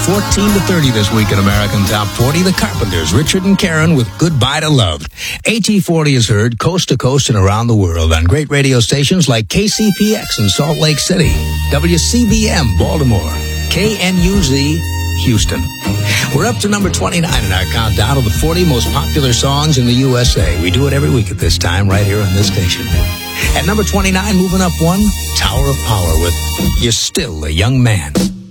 14 to 30 this week in American Top 40. The Carpenters, Richard and Karen with Goodbye to Love. AT40 is heard coast to coast and around the world on great radio stations like KCPX in Salt Lake City, WCBM Baltimore, KNUZ Houston. We're up to number 29 in our countdown of the 40 most popular songs in the USA. We do it every week at this time right here on this station. At number 29, moving up one, Tower of Power with You're Still a Young Man.